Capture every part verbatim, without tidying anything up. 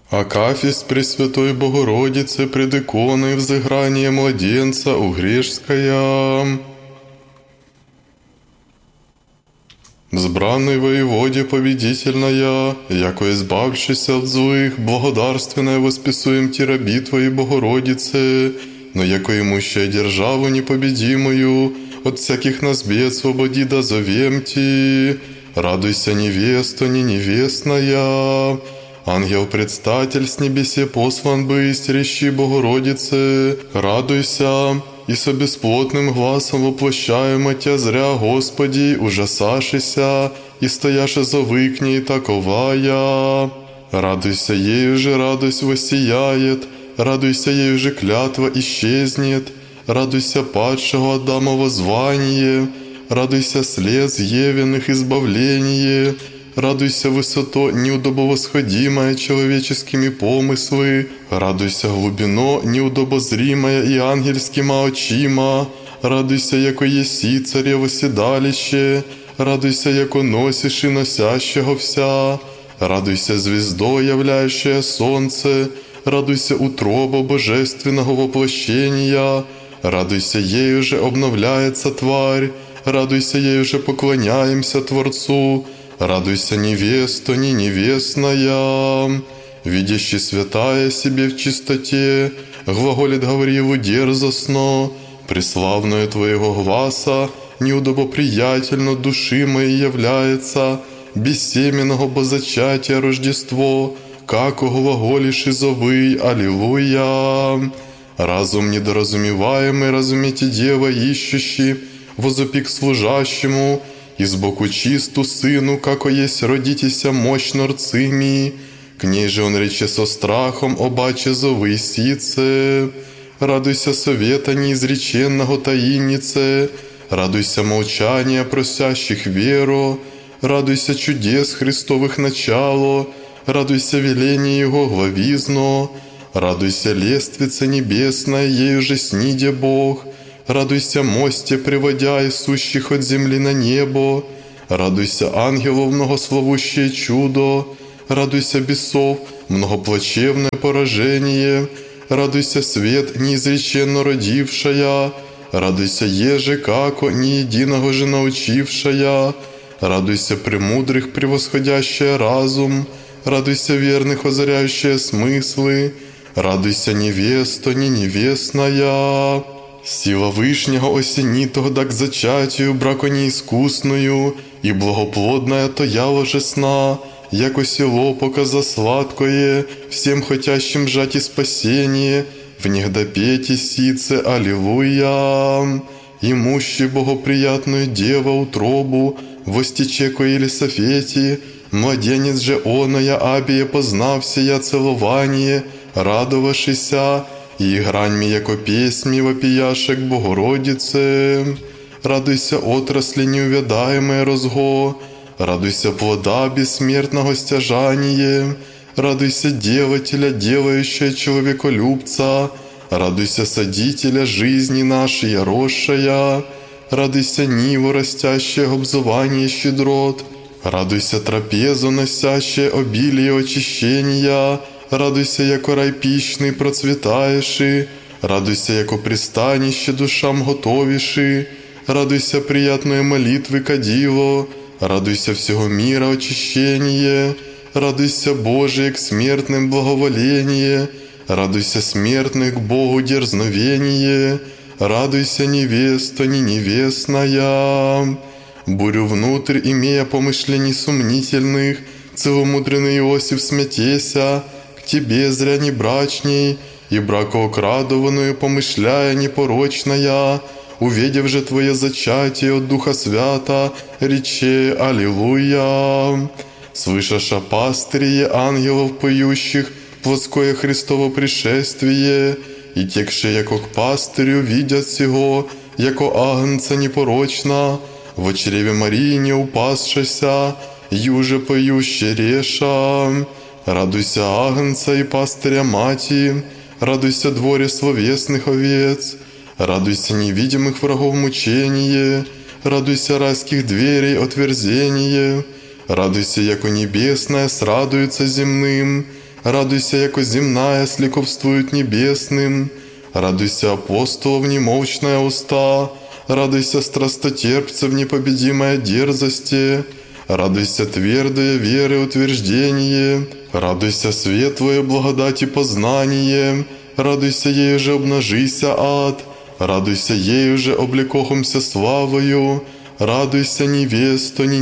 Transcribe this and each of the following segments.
Акафист Пресвятой Богородицы пред иконой взыграния младенца Угрешская. Взбранный воеводе победительная, яко избавшийся от злых, благодарственное восписуем ти раби Твоей Богородице, но яко имущая державу непобедимую, от всяких нас бед свободи да зовем Ти. Радуйся, невеста, не невестная, ангел-предстатель с небесе послан бысть, рещи Богородице, радуйся, и со бесплотным гласом воплощаемо Тя зря, Господи, ужасашися, и стояше зовы к ней таковая. Радуйся, ею же радость воссияет, радуйся, ею же клятва исчезнет, радуйся падшего Адамово звание, радуйся слез Евиных избавление, радуйся высото неудобовосходимая человеческими помыслы, радуйся глубино неудобозримая и ангельскими очима, радуйся, яко еси царево седалище, радуйся, яко носишь и носящего вся, радуйся, звездо, являющая солнце, радуйся, утроба божественного воплощения, радуйся, ею же обновляется тварь, радуйся, ею же поклоняемся Творцу, радуйся, невеста, не невестная, видящий святая себе в чистоте, глаголит Гавриилу дерзостно, преславную Твоего гласа, неудобоприятельно души моей является, бессеменного бозачатия Рождество, как глаголишь и зовы, аллилуйя. Разум недоразумеваемый, разумейте, дева ищущий, возопи к служащему, и сбоку чисту сыну, како есть родитеся мощно рцими, к ней же он рече со страхом, обаче зовы сице. Радуйся совета неизреченного таиннице, радуйся молчания просящих веру, радуйся чудес Христовых начало, радуйся веления Его главизно, радуйся лествице небесной, ею же сниде Бог, радуйся мосте, приводя и сущих от земли на небо, радуйся ангелов многословущее чудо, радуйся бесов многоплачевное поражение, радуйся свет неизреченно родившая, радуйся еже, како ни единого же научившая, радуйся премудрых превосходящая разум, радуйся верных озаряющая смыслы, радуйся, невеста, не невестная. Сила Вышнего осенитого да к зачатию брако неискусную, и благоплодная то яво же сна, яко село показа сладкое, всем хотящим жать и спасение, в них допейте сице, аллилуйя. Имущий богоприятную дева утробу, востечеко или софети, младенец же оная абие познав сия целование, радовавшися, и граньми, яко песьми вопияше к Богородице. Радуйся, отрасли неувядаемое розго, радуйся, плода бессмертного стяжание, радуйся, делателя, делающая человеколюбца, радуйся, садителя жизни нашей ярошая, радуйся, ниву, растящее обзывание щедрот, радуйся, трапезу, носящее обилие очищения, радуйся, яко рай пищный процветаеши, радуйся, яко пристанище душам готовиши, радуйся, приятные молитвы кадило, радуйся, всего мира очищение, радуйся, Божие, к смертным благоволение, радуйся, смертных к Богу дерзновение, радуйся, невеста, не невестная. Бурю внутрь, имея помышлений сомнительных, целомудренный Иосиф смятеся, Тебе зря не брачней, и бракоукрадованную помышляя непорочная, увидев же Твое зачатие от Духа Свята, рече аллилуйя. Слышаша пастырие ангелов поющих, плоское Христово пришествие, и текше, яко к пастырю, видят сего, яко агнца непорочна, в чреве Марии не упасшася, юже поюще реша. Радуйся, агнца и пастыря мати, радуйся, дворе словесных овец, радуйся, невидимых врагов мучение, радуйся, райских дверей отверзение, радуйся, яко небесная срадуется земным, радуйся, яко земная с ликовствует небесным, радуйся, апостолов немолчная уста, радуйся, страстотерпцев непобедимая дерзости, радуйся, твердое веры утверждение, радуйся, светлое благодати познание, радуйся, ею же обнажися ад, радуйся, ею же облекохомся славою, радуйся, невесто не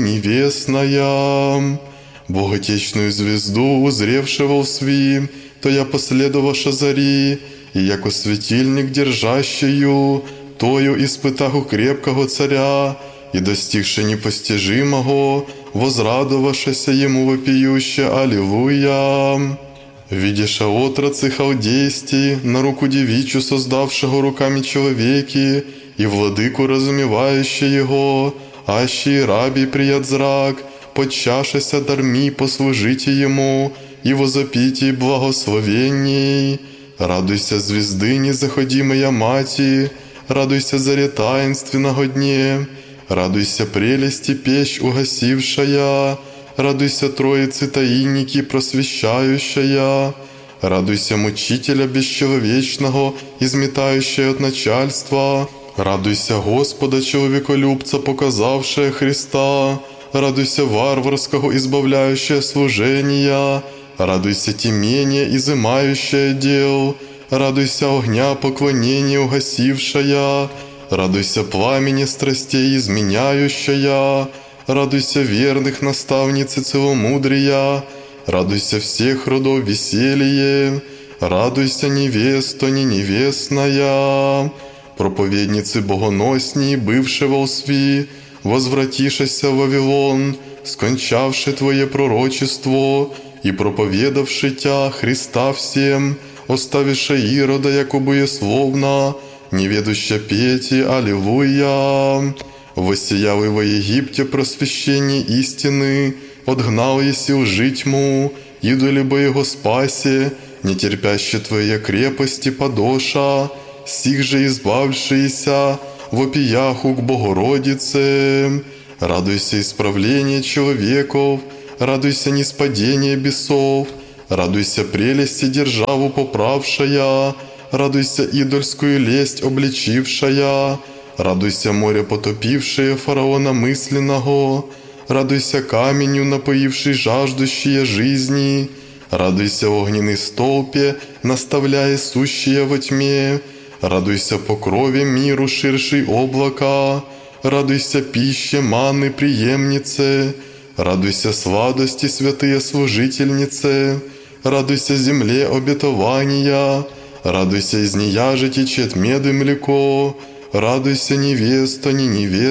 невестная. Боготечную звезду, узревшего в сви, то я последоваша зари, и яко светильник держащую, тою испытаху крепкого царя, и достигши непостижимого, возрадовавшися ему вопиюще Аллилуйя. Видиша отрацы халдейсти, на руку девичью, создавшего руками человеки, и владыку разумевающий его, аще и раби прият зрак, подчашися дарми послужите ему, и возопите благословенней. Радуйся, звезды незаходимая мати, радуйся, заре таинственного дне, радуйся, прелести пещ угасившая, радуйся, троицы таинники просвещающая, радуйся, мучителя бесчеловечного, изметающая от начальства, радуйся, Господа человеколюбца, показавшая Христа, радуйся, варварского избавляющее служения, радуйся, темение изымающее дел, радуйся, огня поклонения угасившая, радуйся, пламени страстей изменяющая, радуйся, верных наставницы целомудрия, радуйся, всех родов веселье, радуйся, невесто не невестная, проповедницы богоносней, бывшего усви, возвратишася в Вавилон, скончавши Твое пророчество и проповедавши Тя Христа всем, оставивши Ирода, яко боесловно, неведуща пети Аллилуйя. Воссиял и во Египте просвещение истины, отгнал еси лжи тьму, идоли бы его спасе, нетерпяще Твоя крепости подоша, сих же избавшиеся, вопияху к Богородице. Радуйся исправление человеков, радуйся ниспадение бесов, радуйся прелести державу поправшая, радуйся идольскую лесть обличившая, радуйся море потопившее фараона мысленного, радуйся каменью напоивший жаждущие жизни, радуйся огненный столпе, наставляя сущие во тьме, радуйся покрове миру ширшей облака, радуйся пище манны преемнице, радуйся сладости святые служительнице, радуйся земле обетования, радуйся из неяжи течет мед и млеко, радуйся, невеста не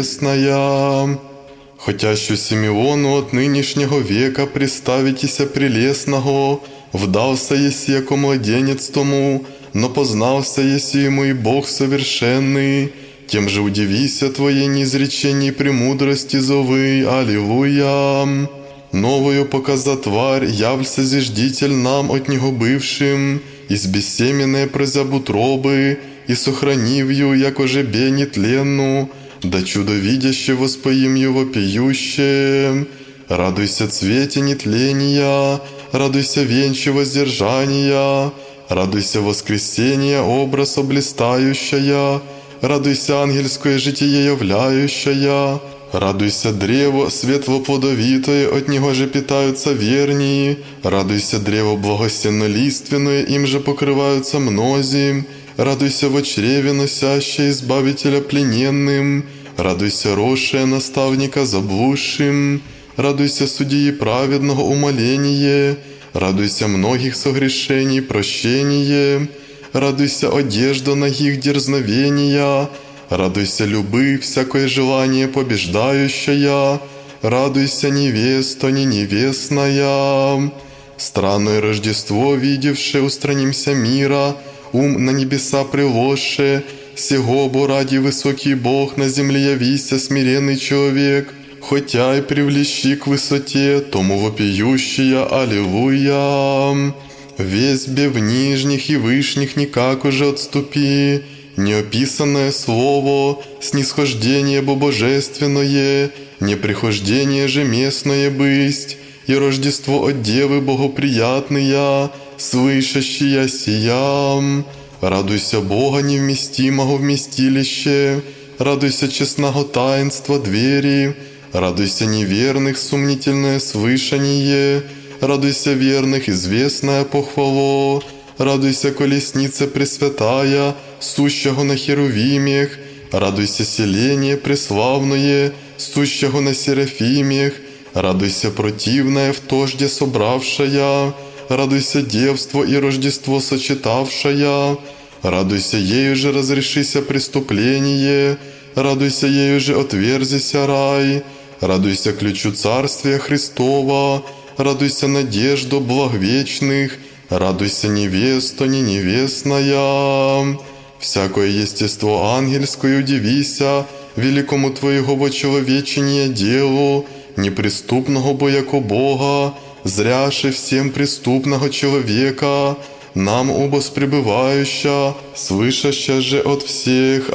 невестная. Хотящу Симеону от нынешнего века представитеся прелестного, вдался еси яко младенец тому, но познался еси ему и Бог совершенный, тем же удивися Твоей неизреченной премудрости зовы. Аллилуйя. Новую показа тварь, явлься зиждитель нам от него бывшим, из бессеменной прозяб утробы, и сохранив ее, яко жебе нетленну, да чудовидяще воспоим его пьюще. Радуйся цвете нетления, радуйся венче воздержания, радуйся воскресения образ облистающая, радуйся ангельское житие являющая, радуйся древо светлоплодовитое, от него же питаются вернии, радуйся древо благосенно-лиственное, им же покрываются мнози, радуйся во чреве носящее избавителя плененным, радуйся росшее наставника заблудшим, радуйся судьи праведного умоление, радуйся многих согрешений прощение, радуйся одежда ногих дерзновения, радуйся любы всякое желание побеждающая, радуйся невеста не невестная. Странное Рождество видевшее, устранимся мира, ум на небеса приложше, сего бо ради высокий Бог на земле явися смиренный человек, хотя и привлечи к высоте, тому вопиющая Аллилуйя. Весь бе в нижних и вышних никак уже отступи, неописанное слово, снисхождение бо божественное, неприхождение же местное бысть, и Рождество от Девы богоприятные, слышащие сия. Радуйся Бога невместимого вместилище, радуйся честного таинства двери, радуйся неверных сомнительное слышание, радуйся верных известное похвало, радуйся колесница пресвятая, сущего на херувимях, радуйся селение преславное, сущего на серафимях, радуйся противное в тожде собравшая, радуйся девство и Рождество сочетавшая, радуйся ею же разрешися преступление, радуйся ею же отверзися рай, радуйся ключу Царствия Христова, радуйся надежду благ вечных, радуйся невеста не невестная. Всякое естество ангельское удивися, великому Твоего вочеловечения делу, неприступного бо яко Бога, зряши всем преступного человека, нам обос пребывающа, слышаща же от всех,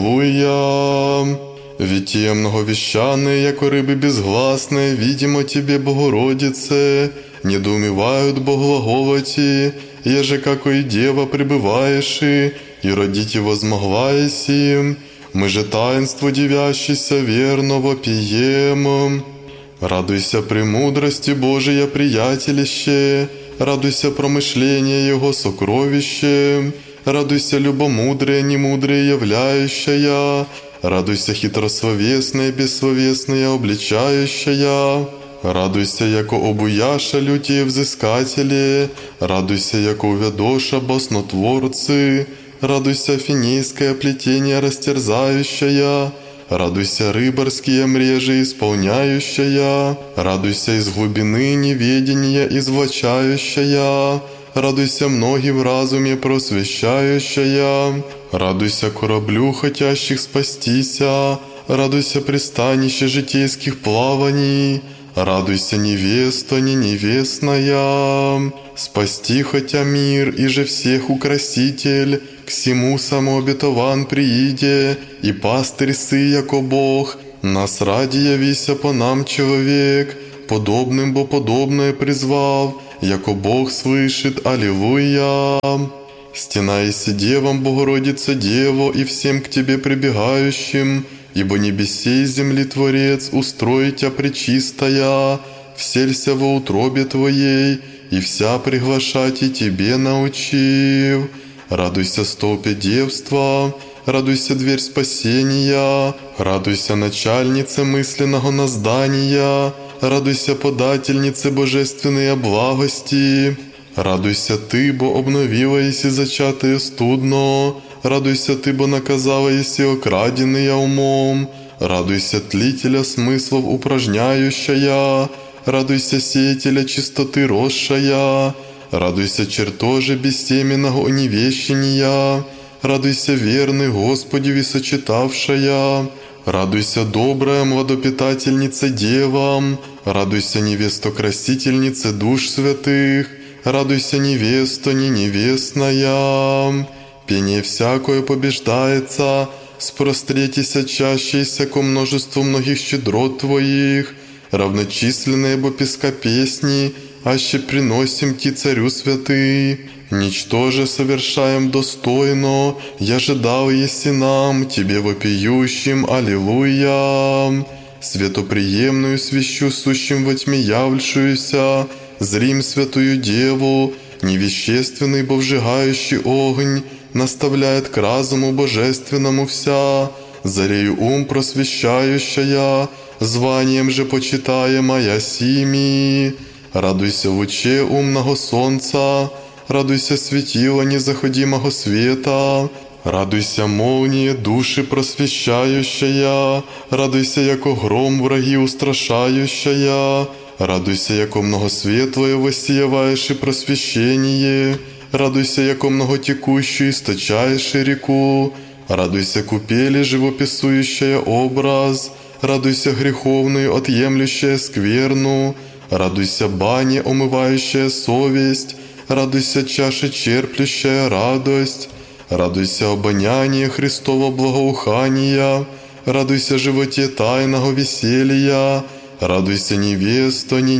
аллилуйя. Витие многовещанные, яко рыбы безгласные, видимо Тебе, Богородице, недоумевают боглаголоти, еже како и Дева пребываешь, и родить его возмогла еси, мы же таинство девящийся верно вопием. Радуйся премудрости Божия приятелище, радуйся промышление Его сокровище, радуйся любомудрее, немудрее являющая, радуйся хитрословесная, бессловесная обличающая, радуйся, яко обуяша лютие взыскатели, радуйся, яко увядоша баснотворцы, радуйся финейское плетение растерзающая, радуйся рыбарские мрежи исполняющая, радуйся из глубины неведения извлачающая, радуйся многие в разуме просвещающая, радуйся кораблю хотящих спастися, радуйся пристанище житейских плаваний, радуйся невеста не невестная, спасти хотя мир и же всех украситель, к сему самообетован прииде, и пастырь сы, яко Бог, нас ради явися по нам человек, подобным бо подобное призвав, яко Бог слышит, аллилуйя. Стена еси девам, Богородица Дево, и всем к Тебе прибегающим, ибо небесей земли Творец устроить Тя пречистая, вселься во утробе Твоей, и вся приглашать и Тебе научив. Радуйся столпе девства, радуйся дверь спасения, радуйся начальнице мысленного наздания, радуйся подательнице божественной благости, радуйся Ты, бо обновила еси зачатое студно, радуйся Ты, бо наказала еси окраденные умом, радуйся тлителя смыслов упражняющая, радуйся сеятеля чистоты росшая, радуйся чертоже бессеменного невещения, радуйся верный Господи височитавшая, радуйся добрая младопитательница девам, радуйся невеста красительница душ святых, радуйся невеста не невестная. Пение всякое побеждается, спростретися чащейся ко множеству многих щедрот Твоих, равночисленные бо песка песни, аще приносим Ти, Царю святый. Ничтоже совершаем достойно, я ждал еси нам, Тебе вопиющим, аллилуйя. Светоприемную свящу сущим во тьме явльшуюся, зрим святую Деву, невещественный бо вжигающий огонь, наставляет к разуму божественному вся, зарею ум просвещающая, званием же почитаемая сими. Радуйся луче умного солнца, радуйся светила незаходимого света, радуйся молнии души просвещающая, радуйся, яко гром враги устрашающая, радуйся, яко многосветлое воссияваешь и просвещение, радуйся, яко многотекущую источаешь реку, радуйся купели живописующая образ, радуйся греховную отъемлющая скверну, радуйся бане омывающая совесть, радуйся чаше черплющая радость, радуйся обоняние Христова благоухания, радуйся животе тайного веселья, радуйся, невеста, не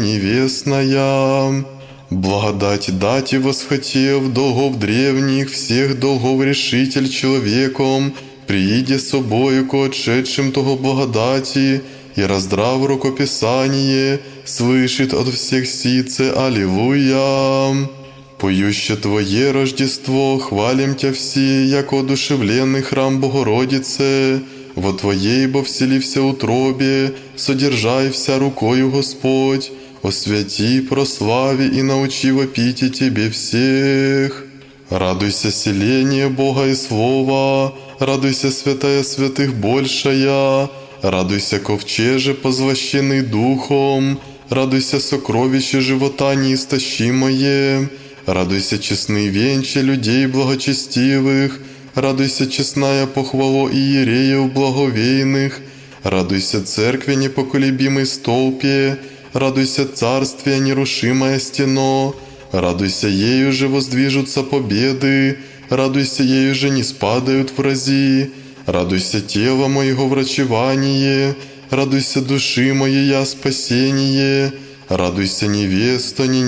невестная. Благодать дать и восхотев долгов древних, всех долгов решитель человеком, прииде собою к отшедшим того благодати, и раздрав рукописание, слышит от всех сице Аллилуйя. Поюще Твое Рождество, хвалим Тя все, як одушевленный храм Богородице, во Твоей бо вселився утробе, содержай вся рукою Господь, освяти, прослави и научи вопите Тебе всех. Радуйся, селение Бога и Слова, радуйся, святая святых большая, радуйся, ковчеже, позвощенный Духом, радуйся, сокровище живота неистощимое, радуйся, честный венче людей благочестивых, радуйся, честная похвало иереев благовейных, радуйся, церкви непоколебимой столпе, радуйся, царствие нерушимое стено, радуйся, ею же воздвижутся победы, радуйся, ею же не спадают врази, радуйся, тело моего врачевание, радуйся, души моей спасение, радуйся, невеста, не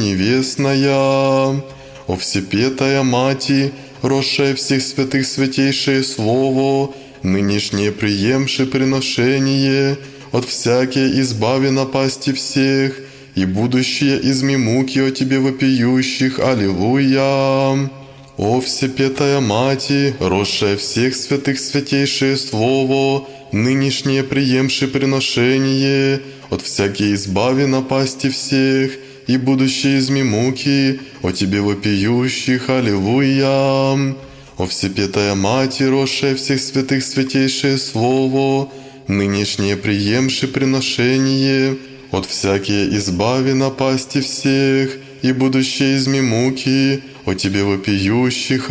невестная. О всепетая Мати, росшая всех святых святейшее Слово, нынешнее приемши приношение, от всякие избави напасти всех, и будущее изми муки о Тебе вопиющих. Аллилуйя! О всепетая Мати, росшая всех святых святейшее Слово, нынешнее приемши приношение, от всякие избави напасти всех, и будущее изми муки о Тебе вопиющих. Аллилуйя! О всепетая Мати, росшая всех святых святейшее Слово, нынешнее приемши приношение, от всякие избави напасти всех, и будущее изми муки о Тебе вопиющих.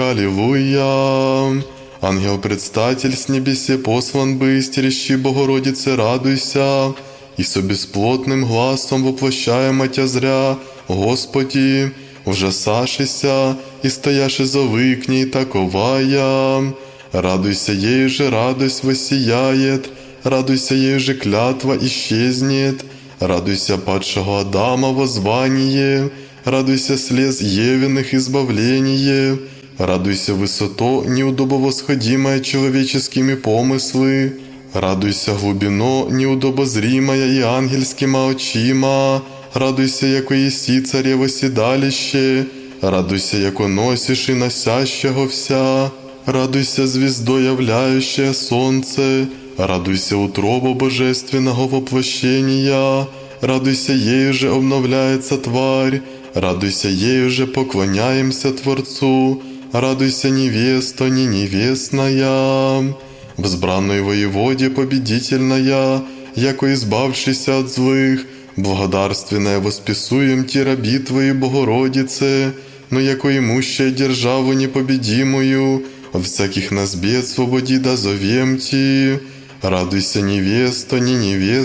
Аллилуйя! Ангел-предстатель с небесе послан быстрящий, Богородице, радуйся, и со бесплотным гласом воплощаема Тя зря, Господи, ужасашися, и стояши зовы к ней таковая. Радуйся, ей же радость воссияет, радуйся, ей же клятва исчезнет, радуйся, падшего Адама воззвание, радуйся, слез Евиных избавление, радуйся, высото неудобовосходимое человеческими помыслы, радуйся, глубино неудобозримая и ангельскими очима, радуйся, яко еси царево седалище, радуйся, яко носишь и носящего вся, радуйся, звездо являющее солнце, радуйся, утроба божественного воплощения, радуйся, ею же обновляется тварь, радуйся, ею же поклоняемся Творцу, радуйся, невеста, не невестная. Взбранной воеводе победительная, яко избавшийся от злых, благодарственное восписуем Ти раби Твои, Богородице, но яко имущая державу непобедимую, от всяких нас бед свободи да зовем Ти. Радуйся, невеста, не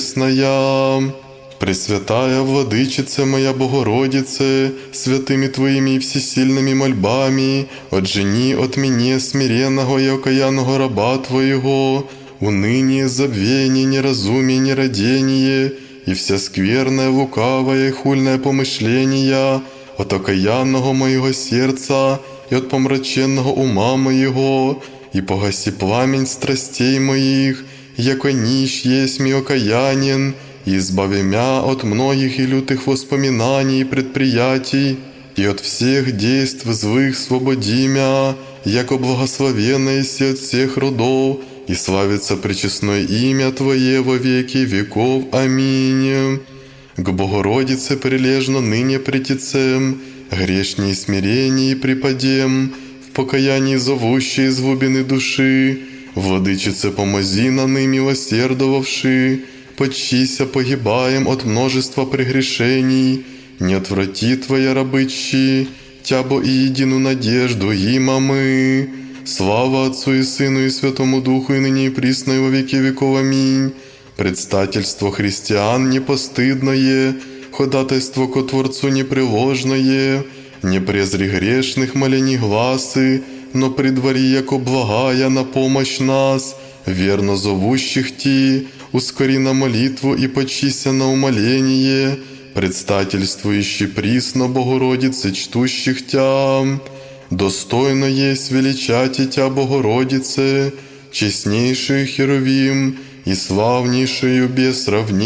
невестная. Пресвятая Владычица моя Богородице, святыми Твоими и всесильными мольбами, отжени от меня смиренного и окаянного раба Твоего, уныние, забвение, неразумие, нерадение, и вся скверная, лукавая и хульное помышления от окаянного моего сердца и от помраченного ума моего, и погаси пламень страстей моих, яко нищ есть ми окаянен, и избави мя от многих и лютых воспоминаний и предприятий, и от всех действ злых свободи мя, яко благословенное си от всех родов, и славится пречестное имя Твое во веки веков. Аминь. К Богородице прилежно ныне притецем, грешней смирении припадем, в покаянии зовущей из глубины души, Владычице помози на ны милосердовавши, почися погибаем от множества прегрешений, не отврати Твоя рабычи, Тябо и едину надежду имамы. Слава Отцу и Сыну и Святому Духу, и ныне и присно и во веки веков. Аминь. Предстательство христиан непостыдное, ходатайство ко Творцу непреложное, не презри грешных молений гласы, но предвари, яко благая на помощь нас, верно зовущих Ти, ускори на молитву и почися на умоление, предстательствующий присно Богородице, чтущих Тя. Достойно есть величать Тя, Богородице, честнейший Херувим и славнейшую без сравнения